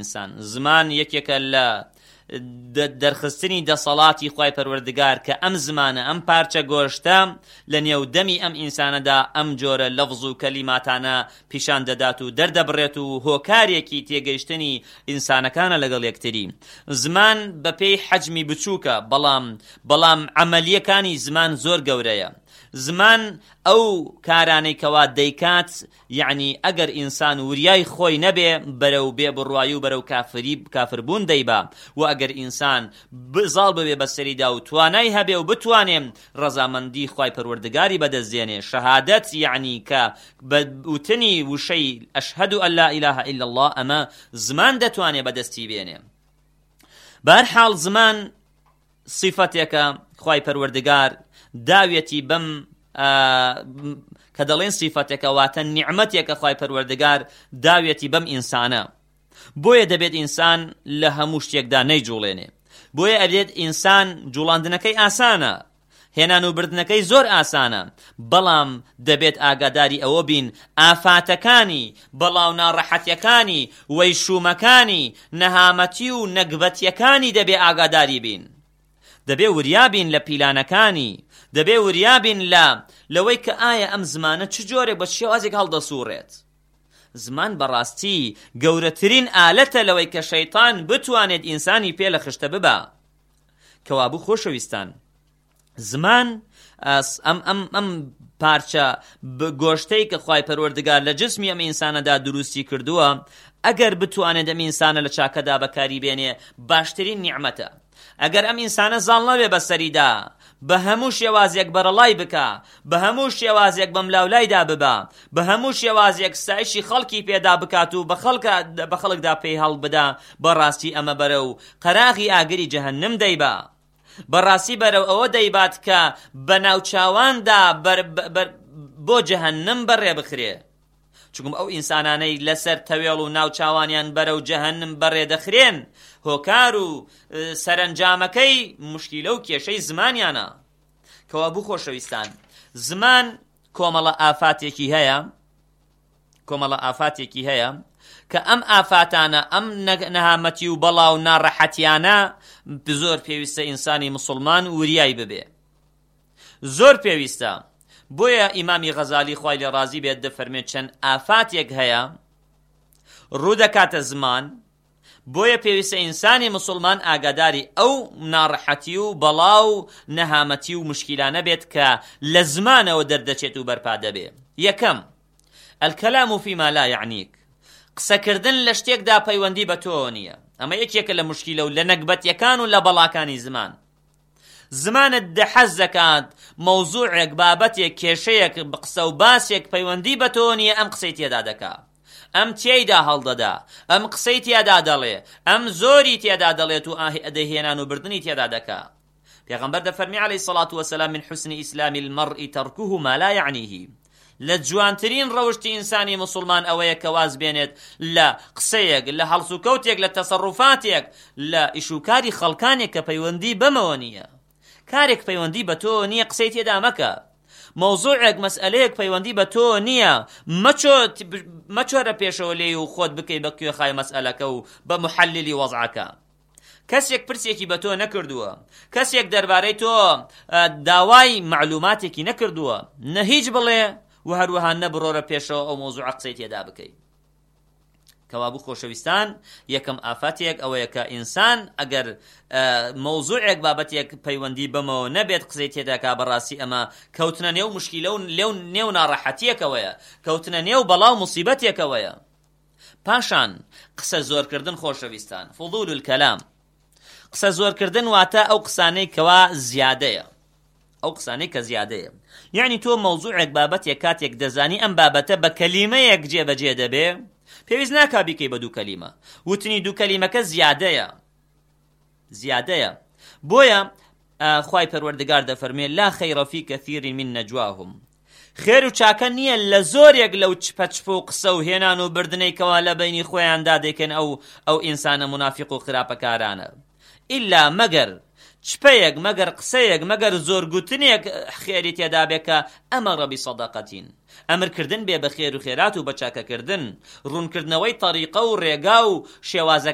ئینسان. زمان یەکێکە لە دەرخستنی دەسەڵاتی خوای پەروەردگار کە ئەم زمانە ئەم پارچە گۆشتە لە نێودەمی ئەم ئینسانەدا ئەم جۆرە لەفظ و کەلیماتانە پیشان دەدات و دەردەبڕێت و هۆکارێکی تێگەیشتنی ئینسانەکانە لەگەڵ یەکتری. زمان بەپێی حەجمی بچووکە، بەڵام عەمەلیەکانی زمان زۆر گەورەیە. زمان ئەو کارانەی کەوا دەیکات، یعنی ئەگەر ئینسان وریای خۆی نەبێ بەرەو بێبڕوایی و بەرەو کافربوون دەیبا، و ئەگەر ئینسان بزاڵ ببێ بەسەریدا و توانای هەبێ و بتوانێ ڕەزامەندی خوای پەروەردگاری بەدەستێنێ، شەهادەت یعنی کە بەوتنی وشەی ئەشهەدو ئەن لا ئیلاهە ئیلا الله، ئەمە زمان دەتوانێ بەدەستی بێنێ. بەهەرحاڵ زمان صیفەتێکە خوای پەروەردگار داوێتی بەم کە دەڵێن صیفەتێکە واتە نیعمەتێکە خوای پەروەردگار داوێتی بەم ئینسانە. بۆیە دەبێت ئینسان لە هەموو شتێکدا نەیجوڵێنێ. بۆیە ئەبێت ئینسان جوڵاندنەکەی ئاسانە، هێنان و بردنەکەی زۆر ئاسانە، بەڵام دەبێت ئاگاداری ئەوە بین ئافاتەکانی بەڵاو ناڕەحەتیەکانی وەیشومەکانی نەهامەتی و نەگبەتیەکانی دەبێ ئاگاداری بین. دەبێ وریابین لە پیلانەکانی، دەبێ وریابین لەوەی کە ئایا ئەم زمانە چ جۆرێک بە شێوازێک هەڵدەسوڕێت. زمان بەڕاستی گەورەترین ئالەتە لەوەی کە شەیطان بتوانێت ئینسانی پێ لە خشتە ببا. کەوابوو خۆشەویستان، زمان ئەم پارچە گۆشتەی کە خوای پەروەردگار لە جسمی ئەم ئینسانەدا دروستی کردووە، ئەگەر بتوانێت ئەم ئینسانە لە چاکەدا بەکاری بێنێ باشترین نیعمەتە. ئەگەر ئەم ئینسانە زاڵ نەبێ بەسەریدا، بە هەموو شێوازێک بەرەڵای بکە، بە هەموو شێوازێک بەم لاولایدا ببا، بە هەموو شێوازێک ستایشی خەڵکی پێدا بکات و بە خەڵکدا پێی هەڵ بدا، بەڕاستی ئەمە بەرەو قەراغی ئاگری جەهەنەم دەیبا. بەڕاستی بەرەو ئەوە دەیبات کە بە ناوچاواندا بۆ جەهەنەم بەڕێ بخرێ. چونکە ئەو ئینسانانەی لەسەر تەوێڵ و ناوچاوانیان بەرەو جەهەنەم بەڕێ دەخرێن، هۆکار و سەرنجامەکەی موشکیلە و کێشەی زمانیانە. کەوابوو خۆشەویستان، زمان کۆمەڵە ئافاتێکی هەیە کە ئەم ئافاتانە، ئەم نەهامەتی و بەڵاو ناڕەحەتیانە زۆر پێویستە ئینسانی مسلمان وریای ببێ، زۆر پێویستە. بۆیە ئیمامی غەزالی خوای لێ ڕازی بێت دەفەرمێت چەند ئافاتێک هەیە ڕوو دەکاتە زمان، بۆیە پێویستە ئینسانی مسلمان ئاگاداری ئەو ناڕەحەتی و بەڵاو نەهامەتی و مشکیلانە بێت کە لە زمانەوە دەردەچێت و بەرپا دەبێ. یەکەم، الکەلام فیما لا یعنیک، قسەکردن لە شتێکدا پەیوەندی بە تۆ نییە. ئەمە یەکێکە لە مشکیلە و لە نەکبەتیەکان و لە بەڵاکانی زمان. زمانت دەحەز دەکات مەوزوعێک، بابەتێک، کێشەیەک، قسە و باسێک پەیوەندی بە تۆ نییە، ئەم قسەی تێدا دەکا، ئەم تێیدا هەڵدەدا، ئەم قسەی تێدا دەڵێ، ئەم زۆری تێدا دەڵێت و ئەدەهێنان و بردنی تێدا دەکا. پێغەمبەر دەفەرمی عەلەیهی سەڵات وەسەلام من حوسن ئیسلامی المەرء تەرکوه ما لا یعنیه، لە جوانترین ڕەوشتی ئینسانی مسلمان ئەوەیە کە واز بێنێت لە قسەیەک، لە هەڵس و کەوتێک، لە تەسەڕوفاتێک، لە ئیشوکاری خەڵکانێک کە پەیوەندی بەمەوە نییە. کارێک پەیوەندی بە تۆ نییە قسەی تێدا مەکە، مەوزوعێک مەسئلەیەک پەیوەندی بە تۆ نییە، مەچۆرە پێشەوە لێی و خۆت بکەی بە کوێخای مەسئلەکە و بە محللی وەزعەکە. کەسێک پرسێکی بە تۆ نەکردووە، کەسێک دەربارەی تۆ داوای معلوماتێکی نەکردووە، نە هیچ بڵێ و هەروەها نەبڕۆرە پێشەوە ئەو مەوزوع قسەی تێدا بکەی. کەوابوو خۆشەویستان، یەکەم ئافاتێک ئەوەیە کە ئینسان ئەگەر مەوزوعێک بابەتێک پەیوەندی بەمەوە نەبێت قسەی تێداکا، بەڕاستی ئەمە کەوتنە نێو مشکیلە و نێو ناڕەحەتیەکەوەیە، کەوتنە نێو بەڵاو موسیبەتێکەوەیە. پاشان قسە زۆرکردن خۆشەویستان، فضول الکەلام. قسە زۆرکردن واتە ئەو قسانەی کەوا زیادەیە، ئەو قسانەی کە زیادەیە، یعنی تۆ مەوزوعێک بابەتێک کاتێک دەزانی ئەم بابەتە بە کەلیمەیەک جێبەجێ دەبێ، پێویست ناکا بیکەی بە دوو کەلیمە، وتنی دوو کەلیمەکە زیادەیە. بۆیە خوای پەروەردگار دەفەرمێ لا خەیڕە فی کەثیر من نەجواهم، خێر و چاکە نییە لە زۆرێک لەو چپە و قسە و هێنان و بردنەی کەوا لە بینی خۆیاندا دەکەن ئەو ئینسانە منافق و خراپەکارانە، ئیلا مەگەر چپەیەک، مەگەر قسەیەک، مەگەر زۆرگوتنێک خێری تێدا بێ کە ئەمەڕە بیسەدەقەتین، ئەمرکردن بێ بە خێر و خێرات و بە چاکەکردن، ڕوونکردنەوەی تەریقە و ڕێگا و شێوازە